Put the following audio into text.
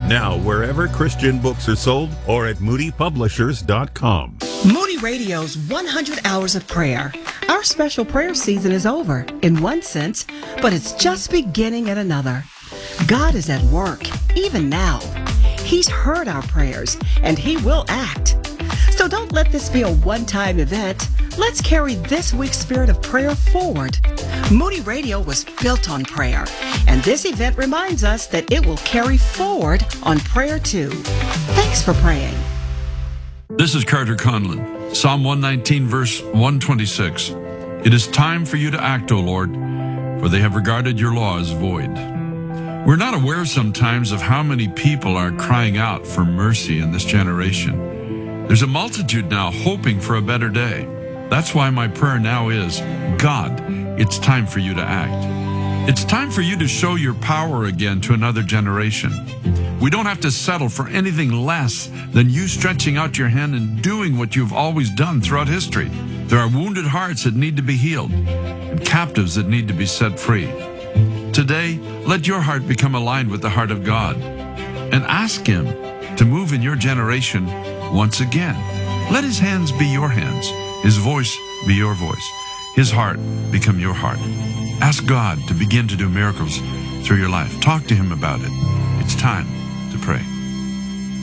Now, wherever Christian books are sold or at moodypublishers.com. Moody Radio's 100 Hours of Prayer. Our special prayer season is over, in one sense, but it's just beginning in another. God is at work, even now. He's heard our prayers, and He will act. So don't let this be a one-time event. Let's carry this week's spirit of prayer forward. Moody Radio was built on prayer, and this event reminds us that it will carry forward on prayer too. Thanks for praying. This is Carter Conlon, Psalm 119, verse 126. It is time for you to act, O Lord, for they have regarded your law as void. We're not aware sometimes of how many people are crying out for mercy in this generation. There's a multitude now hoping for a better day. That's why my prayer now is, God, it's time for you to act. It's time for you to show your power again to another generation. We don't have to settle for anything less than you stretching out your hand and doing what you've always done throughout history. There are wounded hearts that need to be healed and captives that need to be set free. Today, let your heart become aligned with the heart of God and ask Him to move in your generation once again. Let His hands be your hands, His voice be your voice, His heart become your heart. Ask God to begin to do miracles through your life. Talk to Him about it. It's time to pray.